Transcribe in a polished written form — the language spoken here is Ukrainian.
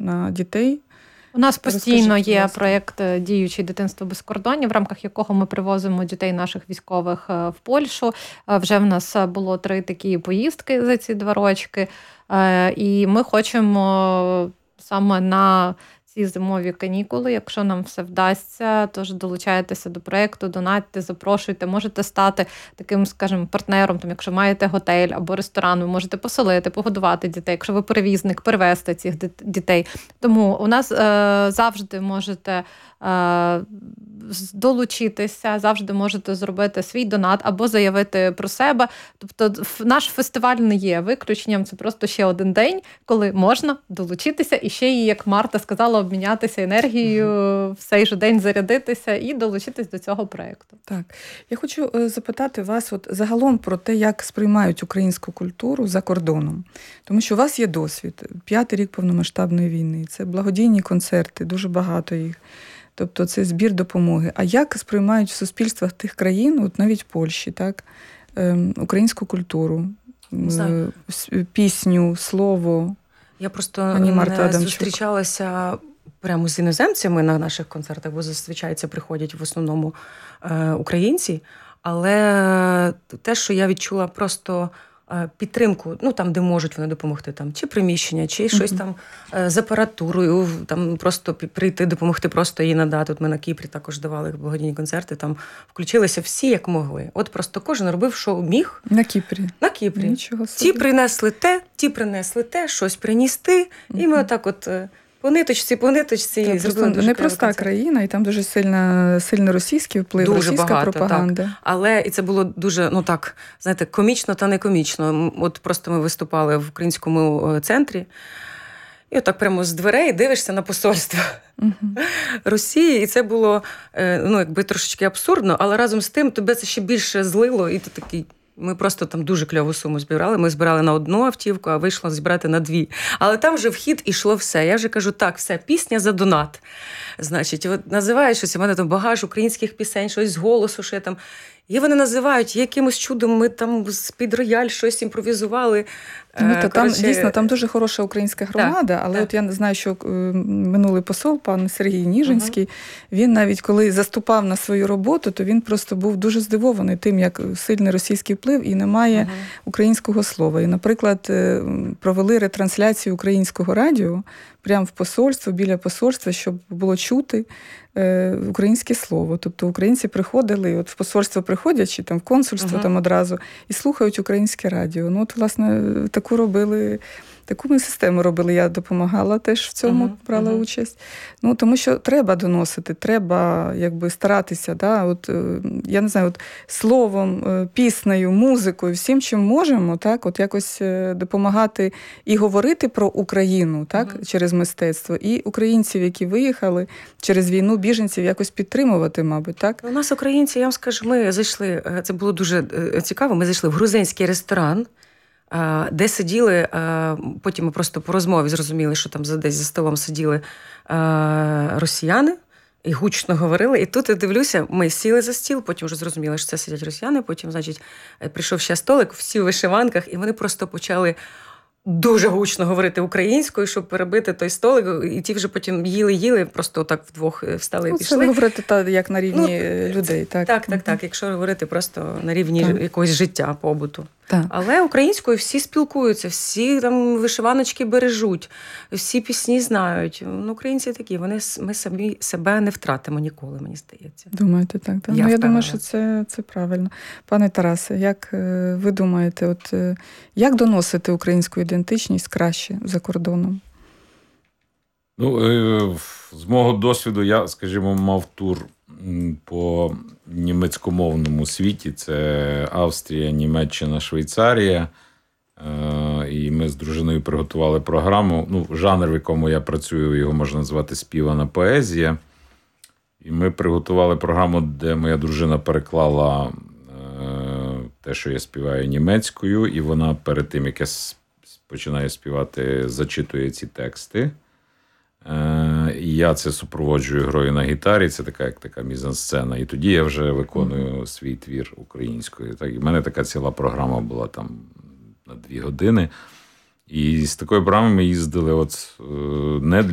на дітей. У нас постійно є проєкт «Діючий дитинство без кордонів», в рамках якого ми привозимо дітей наших військових в Польщу. Вже в нас було 3 такі поїздки за ці 2 рочки. І ми хочемо саме на ці зимові канікули, якщо нам все вдасться, тож долучайтеся до проєкту, донатьте, запрошуйте, можете стати таким, скажімо, партнером, там, якщо маєте готель або ресторан, ви можете поселити, погодувати дітей, якщо ви перевізник, перевезти цих дітей. Тому у нас завжди можете долучитися, завжди можете зробити свій донат або заявити про себе. Тобто наш фестиваль не є виключенням, це просто ще один день, коли можна долучитися і ще й, як Марта сказала, обмінятися енергією, в цей же день зарядитися і долучитись до цього проєкту. Так. Я хочу запитати вас загалом про те, як сприймають українську культуру за кордоном. Тому що у вас є досвід. 5-й рік повномасштабної війни. Це благодійні концерти, дуже багато їх. Тобто це збір допомоги. А як сприймають в суспільствах тих країн, навіть Польщі, так, українську культуру, пісню, слово? Я просто не зустрічалася прямо з іноземцями на наших концертах, бо зазвичай це приходять в основному українці. Але те, що я відчула просто підтримку, там, де можуть вони допомогти, там, чи приміщення, чи щось там з апаратурою, там просто прийти, допомогти, просто її надати. От ми на Кіпрі також давали благодійні концерти, там включилися всі, як могли. От просто кожен робив, що міг. На Кіпрі? На Кіпрі. Нічого собі. Ті принесли те, щось приніс ти, і ми отак от по ниточці. Це просто непроста країна, і там дуже сильний російський вплив, дуже російська багато, пропаганда. Так. Але і це було дуже, знаєте, комічно та не комічно. От просто ми виступали в українському центрі, і отак прямо з дверей дивишся на посольство Росії. І це було, якби трошечки абсурдно, але разом з тим тебе це ще більше злило, і ти такий... Ми просто там дуже кльову суму збирали. Ми збирали на 1 автівку, а вийшло зібрати на 2. Але там вже в хід ішло все. Я вже кажу, так, все, пісня за донат. Значить, от називають щось, у мене там багаж українських пісень, щось з голосу, що я там... І вони називають, якимось чудом ми там з-під рояль щось імпровізували. Дійсно, там дуже хороша українська громада, але от я знаю, що минулий посол, пан Сергій Ніжинський, він навіть коли заступав на свою роботу, то він просто був дуже здивований тим, як сильний російський вплив і немає українського слова. І, наприклад, провели ретрансляцію українського радіо прямо в посольство, біля посольства, щоб було чути українське слово. Тобто українці приходили, от в посольство приходять, чи там в консульство там одразу, і слухають українське радіо. От, власне, таку ми систему робили, я допомагала теж в цьому, брала участь. Тому що треба доносити, треба старатися, я не знаю, словом, піснею, музикою, всім, чим можемо, якось допомагати і говорити про Україну, через мистецтво, і українців, які виїхали через війну, біженців, якось підтримувати, мабуть, так? У нас українці, я вам скажу, ми зайшли, це було дуже цікаво, ми зайшли в грузинський ресторан, де сиділи, потім ми просто по розмові зрозуміли, що там десь за столом сиділи росіяни і гучно говорили. І тут я дивлюся, ми сіли за стіл, потім вже зрозуміли, що це сидять росіяни, потім, значить, прийшов ще столик, всі у вишиванках, і вони просто почали дуже гучно говорити українською, щоб перебити той столик, і ті вже потім їли, просто так вдвох встали і пішли. Це говорити як на рівні людей, так? Так, якщо говорити просто на рівні якогось життя, побуту. Так. Але українською всі спілкуються, всі там вишиваночки бережуть, всі пісні знають. Українці такі, ми самі себе не втратимо ніколи, мені здається. Думаєте, так? Я думаю, що це правильно. Пане Тарасе, як ви думаєте, як доносити українську ідентичність краще за кордоном? З мого досвіду я, скажімо, мав тур по німецькомовному світі. Це Австрія, Німеччина, Швейцарія. І ми з дружиною приготували програму. Жанр, в якому я працюю, його можна назвати співана поезія. І ми приготували програму, де моя дружина переклала те, що я співаю німецькою, і вона перед тим, як я починаю співати, зачитує ці тексти. І я це супроводжую грою на гітарі, це така мізансцена. І тоді я вже виконую свій твір українською. І в мене така ціла програма була там на 2 години. І з такою програмою ми їздили не